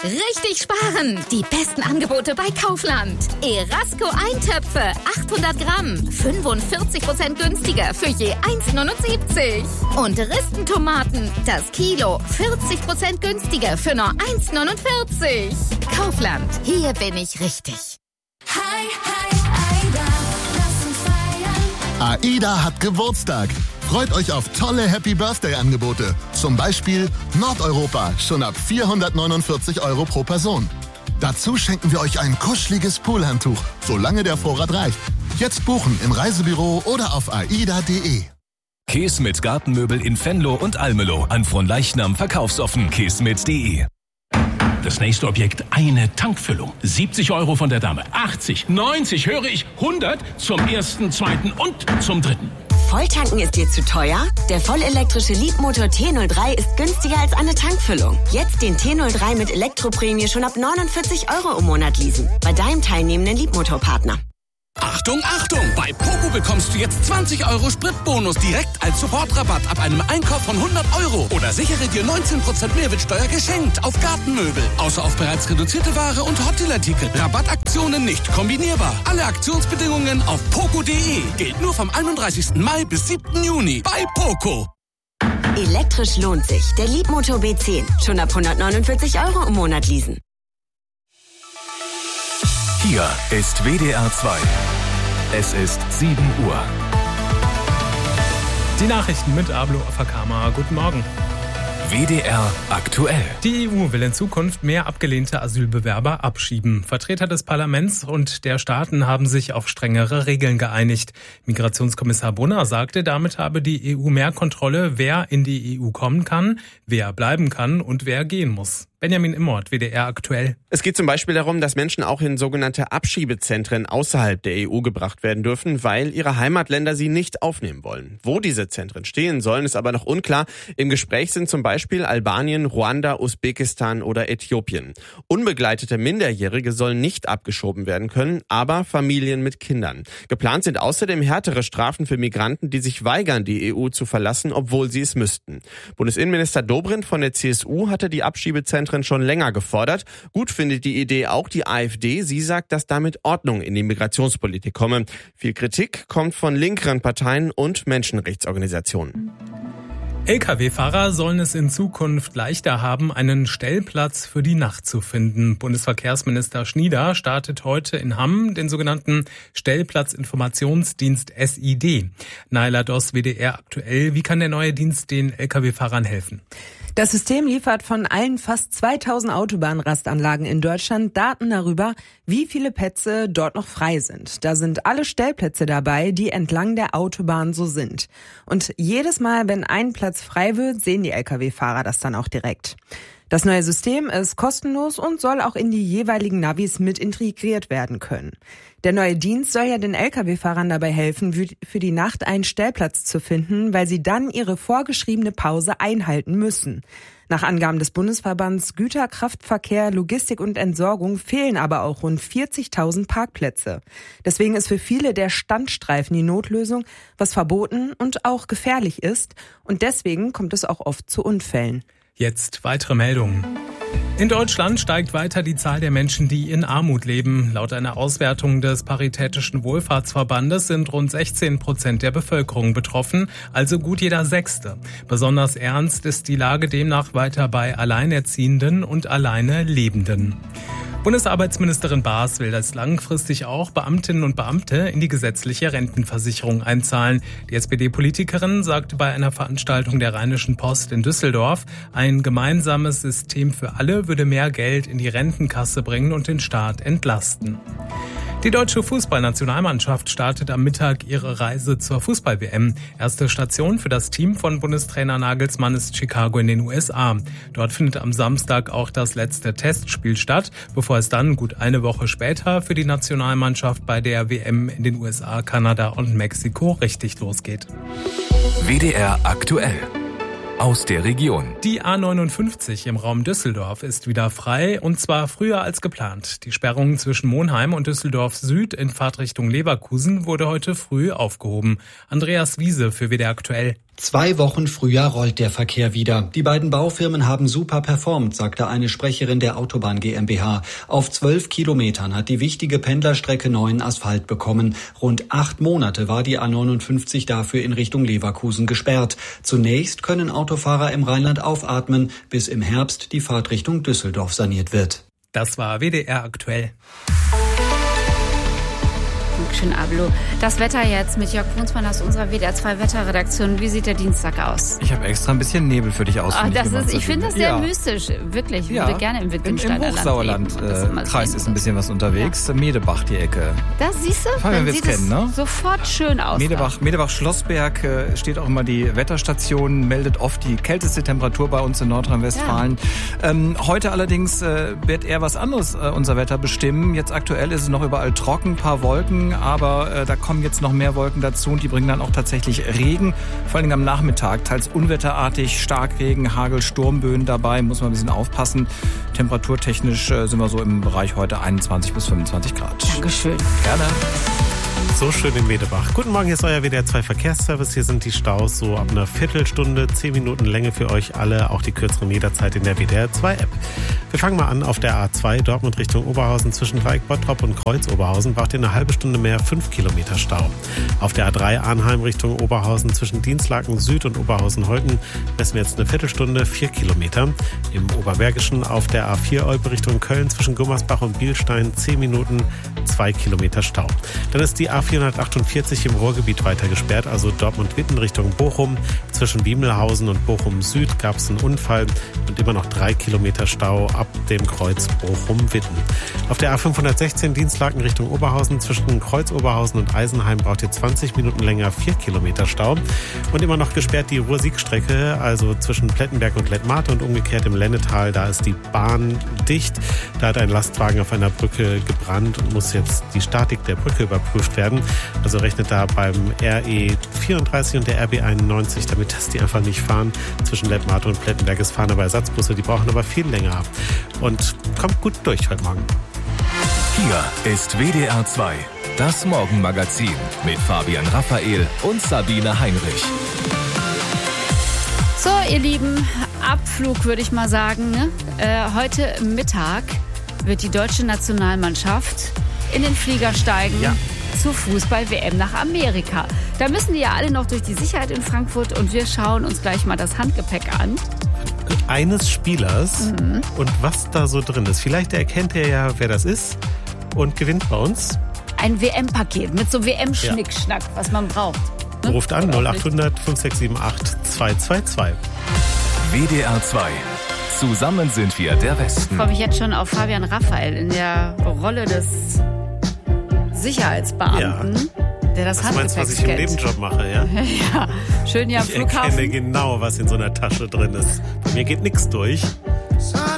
Richtig sparen! Die besten Angebote bei Kaufland. Erasco Eintöpfe, 800 Gramm, 45% günstiger für je 1,79. Und Ristentomaten, das Kilo, 40% günstiger für nur 1,49. Kaufland, hier bin ich richtig. Hi, Aida, lass uns feiern. Aida hat Geburtstag. Freut euch auf tolle Happy-Birthday-Angebote. Zum Beispiel Nordeuropa, schon ab 449 € pro Person. Dazu schenken wir euch ein kuscheliges Poolhandtuch, solange der Vorrat reicht. Jetzt buchen im Reisebüro oder auf aida.de. Keesmit Gartenmöbel in Venlo und Almelo. An Fronleichnam verkaufsoffen. Keesmit.de. Das nächste Objekt, eine Tankfüllung. 70 € von der Dame. 80, 90, höre ich, 100 zum ersten, zweiten und zum dritten. Volltanken ist dir zu teuer? Der vollelektrische Leapmotor T03 ist günstiger als eine Tankfüllung. Jetzt den T03 mit Elektroprämie schon ab 49 € im Monat leasen. Bei deinem teilnehmenden Leapmotor-Partner. Achtung, Achtung! Bei Poco bekommst du jetzt 20 € Spritbonus direkt als Sofortrabatt ab einem Einkauf von 100 €. Oder sichere dir 19% Mehrwertsteuer geschenkt auf Gartenmöbel. Außer auf bereits reduzierte Ware und Hotdeal-Artikel. Rabattaktionen nicht kombinierbar. Alle Aktionsbedingungen auf poco.de. Gilt nur vom 31. Mai bis 7. Juni bei Poco. Elektrisch lohnt sich. Der Leapmotor B10. Schon ab 149 € im Monat leasen. Hier ist WDR 2. Es ist 7 Uhr. Die Nachrichten mit Ablo Afakama. Guten Morgen. WDR aktuell. Die EU will in Zukunft mehr abgelehnte Asylbewerber abschieben. Vertreter des Parlaments und der Staaten haben sich auf strengere Regeln geeinigt. Migrationskommissar Brunner sagte, damit habe die EU mehr Kontrolle, wer in die EU kommen kann, wer bleiben kann und wer gehen muss. Benjamin Immort, WDR aktuell. Es geht zum Beispiel darum, dass Menschen auch in sogenannte Abschiebezentren außerhalb der EU gebracht werden dürfen, weil ihre Heimatländer sie nicht aufnehmen wollen. Wo diese Zentren stehen sollen, ist aber noch unklar. Im Gespräch sind zum Beispiel Albanien, Ruanda, Usbekistan oder Äthiopien. Unbegleitete Minderjährige sollen nicht abgeschoben werden können, aber Familien mit Kindern. Geplant sind außerdem härtere Strafen für Migranten, die sich weigern, die EU zu verlassen, obwohl sie es müssten. Bundesinnenminister Dobrindt von der CSU hatte die Abschiebezentren schon länger gefordert. Gut findet die Idee auch die AfD. Sie sagt, dass damit Ordnung in die Migrationspolitik komme. Viel Kritik kommt von linkeren Parteien und Menschenrechtsorganisationen. Lkw-Fahrer sollen es in Zukunft leichter haben, einen Stellplatz für die Nacht zu finden. Bundesverkehrsminister Schnieder startet heute in Hamm den sogenannten Stellplatzinformationsdienst SID. Naila Doss, WDR aktuell. Wie kann der neue Dienst den Lkw-Fahrern helfen? Das System liefert von allen fast 2000 Autobahnrastanlagen in Deutschland Daten darüber, wie viele Plätze dort noch frei sind. Da sind alle Stellplätze dabei, die entlang der Autobahn so sind. Und jedes Mal, wenn ein Platz frei wird, sehen die Lkw-Fahrer das dann auch direkt. Das neue System ist kostenlos und soll auch in die jeweiligen Navis mit integriert werden können. Der neue Dienst soll ja den Lkw-Fahrern dabei helfen, für die Nacht einen Stellplatz zu finden, weil sie dann ihre vorgeschriebene Pause einhalten müssen. Nach Angaben des Bundesverbands Güter, Kraftverkehr, Logistik und Entsorgung fehlen aber auch rund 40.000 Parkplätze. Deswegen ist für viele der Standstreifen die Notlösung, was verboten und auch gefährlich ist. Und deswegen kommt es auch oft zu Unfällen. Jetzt weitere Meldungen. In Deutschland steigt weiter die Zahl der Menschen, die in Armut leben. Laut einer Auswertung des Paritätischen Wohlfahrtsverbandes sind rund 16% der Bevölkerung betroffen, also gut jeder Sechste. Besonders ernst ist die Lage demnach weiter bei Alleinerziehenden und alleine Lebenden. Bundesarbeitsministerin Baas will, dass langfristig auch Beamtinnen und Beamte in die gesetzliche Rentenversicherung einzahlen. Die SPD-Politikerin sagte bei einer Veranstaltung der Rheinischen Post in Düsseldorf, ein gemeinsames System für alle würde mehr Geld in die Rentenkasse bringen und den Staat entlasten. Die deutsche Fußballnationalmannschaft startet am Mittag ihre Reise zur Fußball-WM. Erste Station für das Team von Bundestrainer Nagelsmann ist Chicago in den USA. Dort findet am Samstag auch das letzte Testspiel statt, bevor es dann gut eine Woche später für die Nationalmannschaft bei der WM in den USA, Kanada und Mexiko richtig losgeht. WDR aktuell. Aus der Region. Die A59 im Raum Düsseldorf ist wieder frei und zwar früher als geplant. Die Sperrung zwischen Monheim und Düsseldorf Süd in Fahrtrichtung Leverkusen wurde heute früh aufgehoben. Andreas Wiese für WDR aktuell. 2 Wochen früher rollt der Verkehr wieder. Die beiden Baufirmen haben super performt, sagte eine Sprecherin der Autobahn GmbH. Auf 12 Kilometern hat die wichtige Pendlerstrecke neuen Asphalt bekommen. Rund 8 Monate war die A59 dafür in Richtung Leverkusen gesperrt. Zunächst können Autofahrer im Rheinland aufatmen, bis im Herbst die Fahrt Richtung Düsseldorf saniert wird. Das war WDR aktuell. Schön, Ablo. Das Wetter jetzt mit Jörg Brunsmann aus unserer WDR 2 Wetterredaktion. Wie sieht der Dienstag aus? Ich habe extra ein bisschen Nebel für dich ausfindig gemacht. Ich finde das sehr mystisch. Wirklich. Ich würde gerne im Wittgensteiner Land Hochsauerland-Kreis ist ein bisschen was unterwegs. Ja. Medebach, die Ecke. Da siehst du, dann sieht es sofort schön aus. Medebach-Schlossberg steht auch immer die Wetterstation, meldet oft die kälteste Temperatur bei uns in Nordrhein-Westfalen. Ja. Heute allerdings wird eher was anderes unser Wetter bestimmen. Jetzt aktuell ist es noch überall trocken, ein paar Wolken, aber da kommen jetzt noch mehr Wolken dazu und die bringen dann auch tatsächlich Regen, vor allem am Nachmittag, teils unwetterartig, Starkregen, Hagel, Sturmböen dabei, muss man ein bisschen aufpassen. Temperaturtechnisch sind wir so im Bereich heute 21 bis 25 Grad. Dankeschön. Gerne. So schön in Medebach. Guten Morgen, hier ist euer WDR 2 Verkehrsservice. Hier sind die Staus so ab einer Viertelstunde, 10 Minuten Länge für euch alle, auch die kürzeren jederzeit in der WDR 2 App. Wir fangen mal an auf der A2 Dortmund Richtung Oberhausen zwischen Dreieck Bottrop und Kreuz Oberhausen braucht ihr eine halbe Stunde mehr, 5 Kilometer Stau. Auf der A3 Arnheim Richtung Oberhausen zwischen Dienstlaken Süd und Oberhausen-Holten messen wir jetzt eine Viertelstunde, 4 Kilometer. Im Oberbergischen auf der A4 Olpe Richtung Köln zwischen Gummersbach und Bielstein 10 Minuten, 2 Kilometer Stau. Dann ist die A448 im Ruhrgebiet weiter gesperrt, also Dortmund-Witten Richtung Bochum. Zwischen Wiemelhausen und Bochum Süd gab es einen Unfall und immer noch 3 Kilometer Stau ab dem Kreuz Bochum-Witten. Auf der A516 Dienstlaken Richtung Oberhausen zwischen Kreuz Oberhausen und Eisenheim braucht ihr 20 Minuten länger, 4 Kilometer Stau. Und immer noch gesperrt die Ruhr-Sieg-Strecke, also zwischen Plettenberg und Lettmate und umgekehrt im Lennetal. Da ist die Bahn dicht. Da hat ein Lastwagen auf einer Brücke gebrannt und muss jetzt die Statik der Brücke überprüft werden. Also rechnet da beim RE34 und der RB91 damit, dass die einfach nicht fahren. Zwischen Lettmate und Plettenberg ist fahren aber Ersatzbusse, die brauchen aber viel länger. Und kommt gut durch heute Morgen. Hier ist WDR 2, das Morgenmagazin mit Fabian Raphael und Sabine Heinrich. So, ihr Lieben, Abflug würde ich mal sagen. Ne? Heute Mittag wird die deutsche Nationalmannschaft in den Flieger steigen. Ja. Zur Fußball-WM nach Amerika. Da müssen die ja alle noch durch die Sicherheit in Frankfurt und wir schauen uns gleich mal das Handgepäck an. Eines Spielers und was da so drin ist. Vielleicht erkennt er ja, wer das ist und gewinnt bei uns. Ein WM-Paket mit so WM-Schnickschnack, was man braucht. Ne? Ruft an 0800 5678 222. WDR 2. Zusammen sind wir der Westen. Ich freue mich jetzt schon auf Fabian Raphael in der Rolle des Sicherheitsbeamten, der das Handgepäck scannt. Du meinst, was ich im Nebenjob mache, ja? Ja, schön hier am Flughafen. Ich erkenne genau, was in so einer Tasche drin ist. Bei mir geht nichts durch.